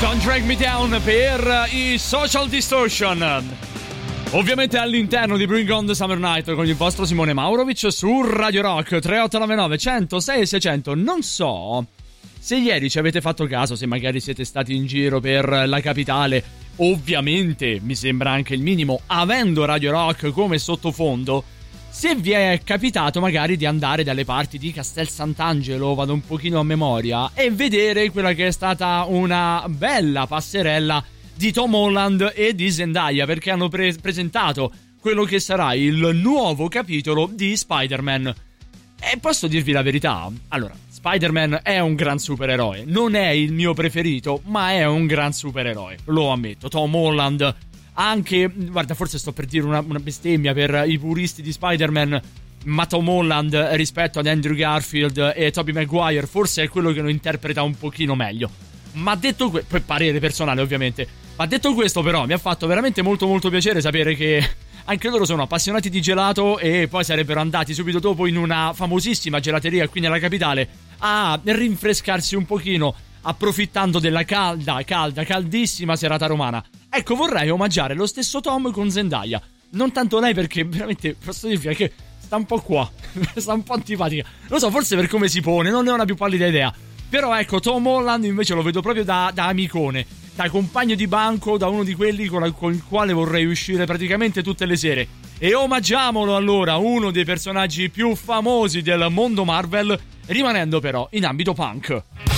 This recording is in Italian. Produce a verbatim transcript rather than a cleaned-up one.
Don't Drag Me Down per i Social Distortion. Ovviamente all'interno di Bring On The Summer Night con il vostro Simone Maurovic su Radio Rock. Tre otto nove nove uno zero sei sei zero zero. Non so se ieri ci avete fatto caso, se magari siete stati in giro per la capitale. Ovviamente mi sembra anche il minimo, avendo Radio Rock come sottofondo, se vi è capitato magari di andare dalle parti di Castel Sant'Angelo, vado un pochino a memoria, e vedere quella che è stata una bella passerella di Tom Holland e di Zendaya, perché hanno pre- presentato quello che sarà il nuovo capitolo di Spider-Man. E posso dirvi la verità? Allora, Spider-Man è un gran supereroe, non è il mio preferito, ma è un gran supereroe, lo ammetto. Tom Holland, anche, guarda, forse sto per dire una, una bestemmia per i puristi di Spider-Man, ma Tom Holland rispetto ad Andrew Garfield e Tobey Maguire forse è quello che lo interpreta un pochino meglio. Ma detto questo, poi parere personale ovviamente, ma detto questo però mi ha fatto veramente molto molto piacere sapere che anche loro sono appassionati di gelato e poi sarebbero andati subito dopo in una famosissima gelateria qui nella capitale a rinfrescarsi un pochino, approfittando della calda, calda, caldissima serata romana. Ecco, vorrei omaggiare lo stesso Tom con Zendaya. Non tanto lei, perché veramente posso dirvi che sta un po' qua, sta un po' antipatica. Lo so, forse per come si pone, non ne ho una più pallida idea. Però ecco, Tom Holland invece lo vedo proprio da, da amicone, da compagno di banco, da uno di quelli con, la, con il quale vorrei uscire praticamente tutte le sere. E omaggiamolo allora, uno dei personaggi più famosi del mondo Marvel, rimanendo però in ambito punk.